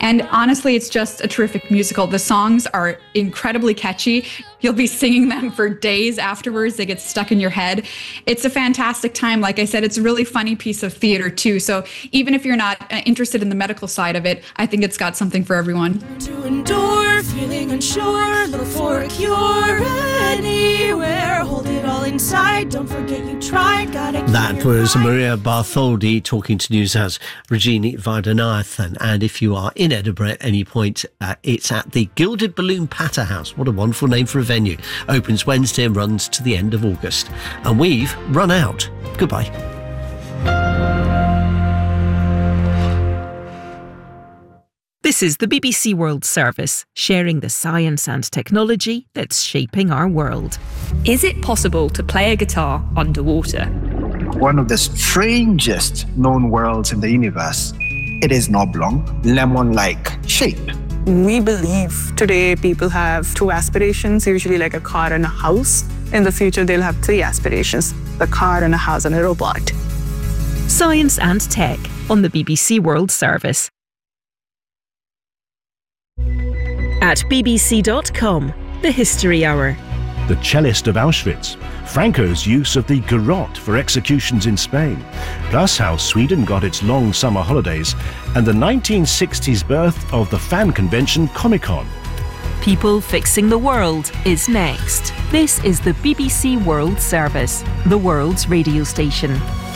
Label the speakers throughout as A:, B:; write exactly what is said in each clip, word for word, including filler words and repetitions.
A: And honestly, it's just a terrific musical. The songs are incredibly catchy. You'll be singing them for days afterwards. They get stuck in your head. It's a fantastic time. Like I said, it's a really funny piece of theater too. So even if you're not uh, interested in the medical side of it, I think it's got something for everyone.
B: To endure, feeling unsure, look for a cure anywhere. Hold it all inside. Don't forget you tried. Gotta keep
C: That was Maria Bartholdi talking to Newshouse Regini Vardanathan. And if you are in Edinburgh at any point, uh, it's at the Gilded Balloon Patter House. What a wonderful name for a venue. Opens Wednesday and runs to the end of August. And we've run out. Goodbye.
D: This is the B B C World Service, sharing the science and technology that's shaping our world.
E: Is it possible to play a guitar underwater?
F: One of the strangest known worlds in the universe. It is an oblong, lemon-like shape.
G: We believe today people have two aspirations, usually like a car and a house. In the future, they'll have three aspirations, a car and a house and a robot.
D: Science and tech on the B B C World Service. At b b c dot com, the History Hour.
H: The cellist of Auschwitz, Franco's use of the garrote for executions in Spain, plus how Sweden got its long summer holidays, and the nineteen sixties birth of the fan convention Comic-Con.
D: People Fixing the World is next. This is the B B C World Service, the world's radio station.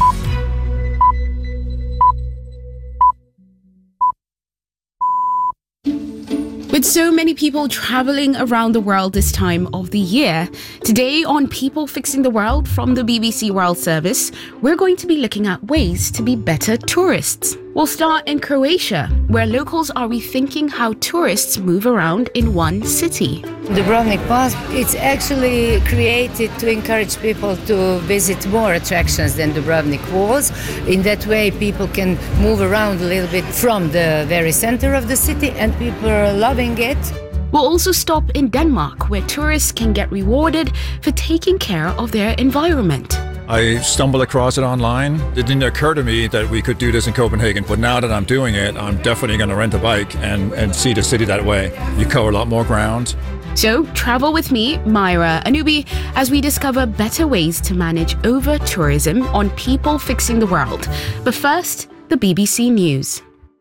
I: With so many people travelling around the world this time of the year, today on People Fixing the World from the B B C World Service, we're going to be looking at ways to be better tourists. We'll start in Croatia, where locals are rethinking how tourists move around in one city.
J: Dubrovnik Pass, it's actually created to encourage people to visit more attractions than Dubrovnik was. In that way, people can move around a little bit from the very center of the city, and people are loving it.
I: We'll also stop in Denmark, where tourists can get rewarded for taking care of their environment.
K: I stumbled across it online. It didn't occur to me that we could do this in Copenhagen, but now that I'm doing it, I'm definitely going to rent a bike and, and see the city that way. You cover a lot more ground.
I: So travel with me, Myra Anubi, as we discover better ways to manage over-tourism on People Fixing the World. But first, the B B C News.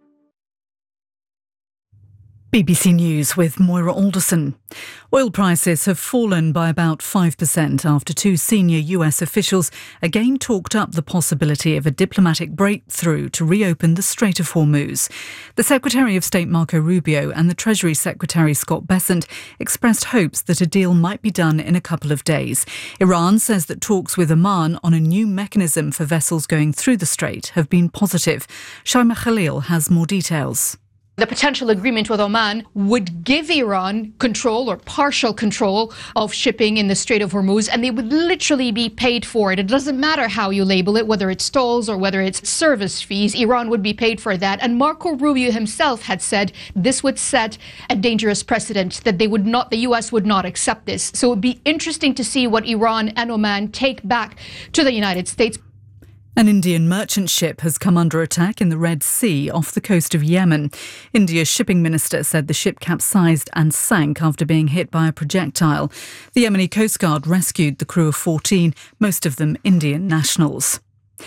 L: B B C News with Moira Alderson. Oil prices have fallen by about five percent after two senior U S officials again talked up the possibility of a diplomatic breakthrough to reopen the Strait of Hormuz. The Secretary of State Marco Rubio and the Treasury Secretary Scott Bessent expressed hopes that a deal might be done in a couple of days. Iran says that talks with Oman on a new mechanism for vessels going through the strait have been positive. Shaima Khalil has more details.
M: The potential agreement with Oman would give Iran control or partial control of shipping in the Strait of Hormuz, and they would literally be paid for it. It doesn't matter how you label it, whether it's tolls or whether it's service fees, Iran would be paid for that. And Marco Rubio himself had said this would set a dangerous precedent, that they would not, the U S would not accept this. So it would be interesting to see what Iran and Oman take back to the United States.
L: An Indian merchant ship has come under attack in the Red Sea off the coast of Yemen. India's shipping minister said the ship capsized and sank after being hit by a projectile. The Yemeni Coast Guard rescued the crew of fourteen, most of them Indian nationals.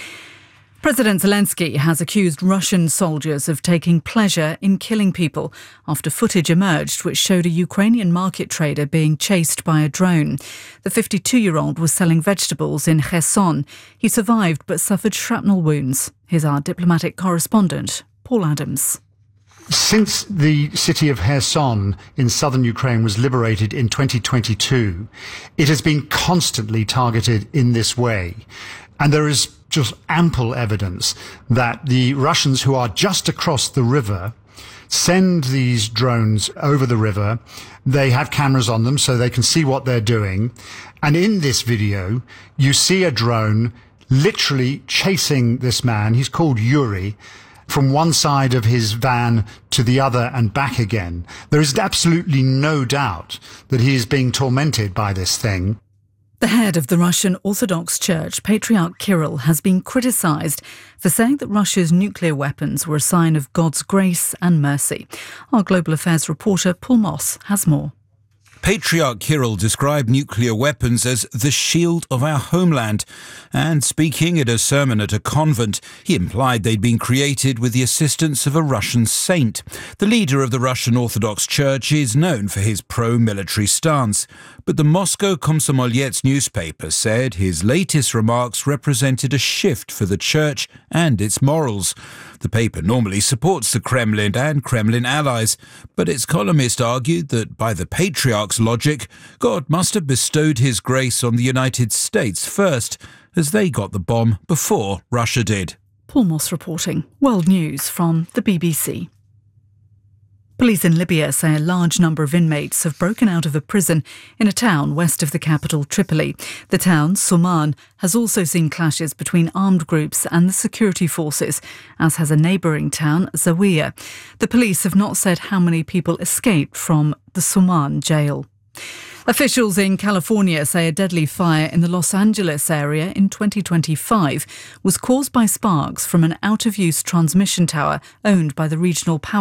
L: President Zelensky has accused Russian soldiers of taking pleasure in killing people after footage emerged which showed a Ukrainian market trader being chased by a drone. The fifty-two-year-old was selling vegetables in Kherson. He survived but suffered shrapnel wounds. Here's our diplomatic correspondent, Paul Adams.
N: Since the city of Kherson in southern Ukraine was liberated in twenty twenty-two, it has been constantly targeted in this way. And there is just ample evidence that the Russians, who are just across the river, send these drones over the river. They have cameras on them so they can see what they're doing. And in this video, you see a drone literally chasing this man. He's called Yuri, from one side of his van to the other and back again. There is absolutely no doubt that he is being tormented by this thing.
L: The head of the Russian Orthodox Church, Patriarch Kirill, has been criticised for saying that Russia's nuclear weapons were a sign of God's grace and mercy. Our Global Affairs reporter, Paul Moss, has more.
O: Patriarch Kirill described nuclear weapons as the shield of our homeland, and speaking at a sermon at a convent, he implied they'd been created with the assistance of a Russian saint. The leader of the Russian Orthodox Church is known for his pro-military stance, but the Moscow Komsomolets newspaper said his latest remarks represented a shift for the church and its morals. The paper normally supports the Kremlin and Kremlin allies, but its columnist argued that by the Patriarch's logic, God must have bestowed his grace on the United States first, as they got the bomb before Russia did.
L: Paul Moss reporting. World News from the B B C. Police in Libya say a large number of inmates have broken out of a prison in a town west of the capital, Tripoli. The town, Souman, has also seen clashes between armed groups and the security forces, as has a neighbouring town, Zawiya. The police have not said how many people escaped from the Souman jail. Officials in California say a deadly fire in the Los Angeles area in twenty twenty-five was caused by sparks from an out-of-use transmission tower owned by the regional power